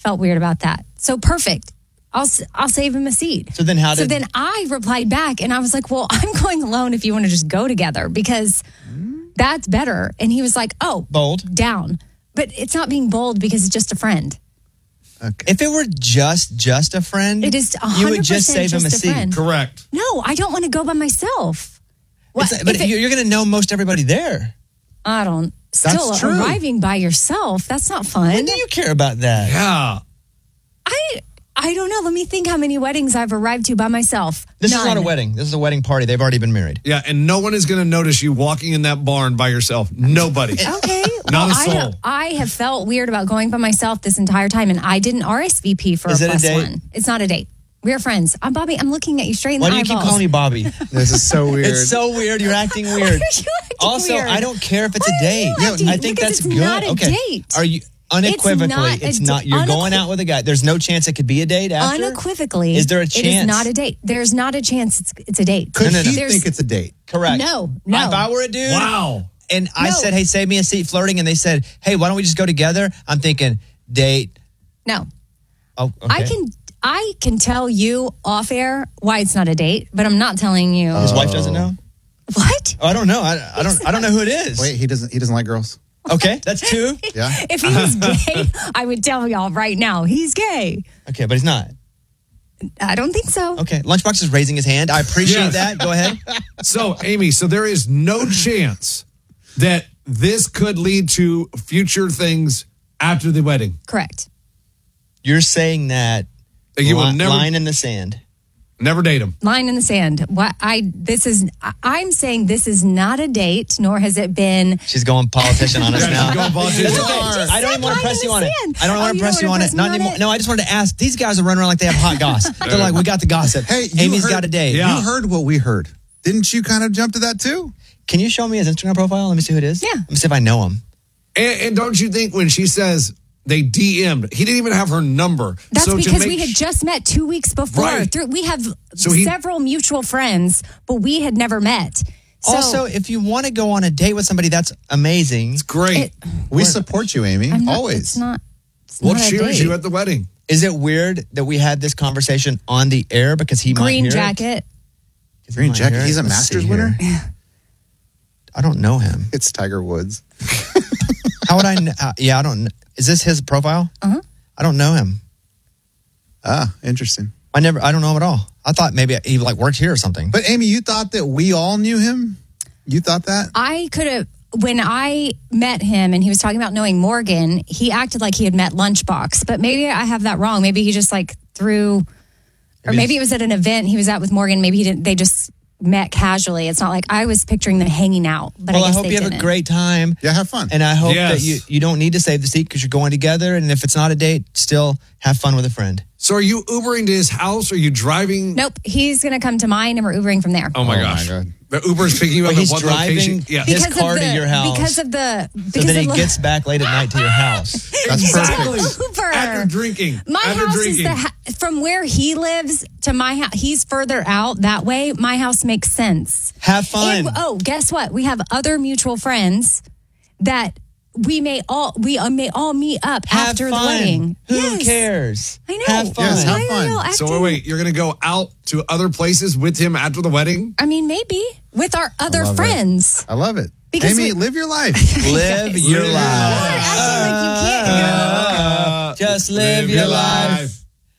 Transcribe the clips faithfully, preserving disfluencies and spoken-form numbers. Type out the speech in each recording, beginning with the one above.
felt weird about that. So perfect. I'll I'll save him a seat. So then how did... So then I replied back and I was like, well, I'm going alone if you want to just go together because that's better. And he was like, oh. Bold. Down. But it's not being bold because it's just a friend. Okay. If it were just just a friend, it is one hundred percent you would just save just him a, a seat. Friend. Correct. No, I don't want to go by myself. What, but it, you're going to know most everybody there. I don't. Still That's true. Arriving by yourself, that's not fun. When do you care about that? Yeah. I I don't know. Let me think how many weddings I've arrived to by myself. This None. is not a wedding. This is a wedding party. They've already been married. Yeah, and no one is going to notice you walking in that barn by yourself. Nobody. Okay. Not well, a soul. I, have, I have felt weird about going by myself this entire time, and I didn't R S V P for is a it plus a date? one. It's not a date. We're friends. I'm Bobby. I'm looking at you straight in Why the do you eyeballs. keep calling me Bobby? This is so weird. It's so weird. You're acting weird. acting also, weird? I don't care if it's Why a date. are you acting- I think because that's it's good. not a okay. date. Are you unequivocally? It's not a It's not. da- You're unequ- going out with a guy. There's no chance it could be a date after. Unequivocally, Is there a It is chance? not a date. There's not a chance it's it's a date. Could No, no, no. he There's- think it's a date? Correct. No, no. If I were a dude, Wow. and I No. said, "Hey, save me a seat," flirting, and they said, "Hey, why don't we just go together?" I'm thinking date. No. Oh, okay. I can I can tell you off air why it's not a date, but I'm not telling you. His wife doesn't know. What? Oh, I don't know. I, I don't. I don't know who it is. Wait, he doesn't. He doesn't like girls. Okay, that's two. Yeah. If he was gay, I would tell y'all right now he's gay. Okay, but he's not. I don't think so. Okay, Lunchbox is raising his hand. I appreciate Yes. that. Go ahead. So, Amy, so there is no chance that this could lead to future things after the wedding. Correct. You're saying that That you will li- never line in the sand. never date him. Line in the sand. What I this is I- I'm saying this is not a date, nor has it been. She's going politician on us Yeah, now. she's going politician. That's okay. I just I don't said even want to line press in you the on it. sand. I don't Oh, want to you press don't you on wanna it. press me Not on anymore. it? No, I just wanted to ask. These guys are running around like they have hot goss. They're like, we got the gossip. Hey, you Amy's heard- got a date. Yeah. You heard what we heard. Didn't you kind of jump to that too? Can you show me his Instagram profile? Let me see who it is. Yeah. Let me see if I know him. And, and don't you think when she says they D M'd, he didn't even have her number. That's so to because make we had sh- just met two weeks before. Right. Through, we have So he- several mutual friends, but we had never met. So also, if you want to go on a date with somebody, that's amazing. great. it- We support you, Amy. I'm not, Always. It's not. It's What not a cheers date. you at the wedding? Is it weird that we had this conversation on the air because he might Green hear it? jacket. 'Cause he Green might jacket. hear it. He's a Let's Masters see winner? here. I don't know him. It's Tiger Woods. How would I know? Uh, yeah, I don't kn- Is this his profile? Uh-huh. I don't know him. Ah, interesting. I never, I don't know him at all. I thought maybe he like worked here or something. But Amy, you thought that we all knew him? You thought that? I could have, when I met him and he was talking about knowing Morgan, he acted like he had met Lunchbox. But maybe I have that wrong. Maybe he just like threw, or maybe it was at an event he was at with Morgan. Maybe he didn't, they just met casually. It's not like I was picturing them hanging out. But well, I I, guess hope they you have didn't. a great time. Yeah, have fun. And I hope Yes. that you, you don't need to save the seat because you're going together. And if it's not a date, still have fun with a friend. So are you Ubering to his house? Or are you driving? Nope, he's going to come to mine and we're Ubering from there. Oh my Oh, gosh. my God. The Uber's picking you up But at he's one driving location. Yeah. his Because car of the, to your house. Because of the. So Because then of he the- gets back late at night to your house. That's Exactly. perfect. Uber. After drinking. My After house drinking. is the ha- from where he lives to my house. He's further out that way. My house makes sense. Have fun. And, oh, guess what? We have other mutual friends that we may all we uh, may all meet up have after fun. the wedding. Who Yes. cares? I know. Have fun. Yes, have Why are fun. y'all acting- So wait, wait, you're going to go out to other places with him after the wedding? I mean, maybe with our other love it. friends. I love it. Because Amy, we- live your life. Live your You're life. acting like you can't go. Uh, Just live, your life.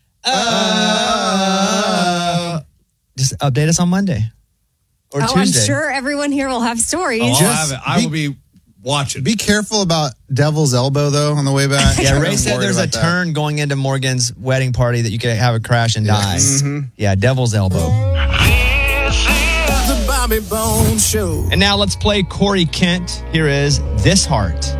Uh, just update us on Monday or Oh, I'm Tuesday. sure everyone here will have stories. Oh, I'll Just have it. I be- will be watching. Be careful about Devil's Elbow, though, on the way back. Yeah, I'm Ray said worried there's a about that. turn going into Morgan's wedding party that you could have a crash and die. Mhm. Yeah, Devil's Elbow. The Bobby Bones Show. And now let's play Corey Kent. Here is This Heart.